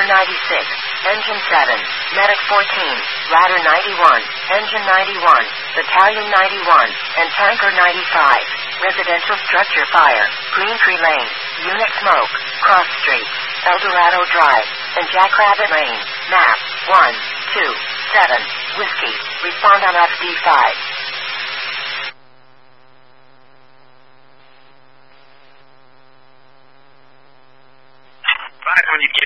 96, Engine 7, Medic 14, Ladder 91, Engine 91, Battalion 91, and Tanker 95. Residential structure fire, Green Tree Lane, Unit Smoke, Cross Street, El Dorado Drive, and Jackrabbit Lane. Map 127, Whiskey. Respond on FD5. Right when you get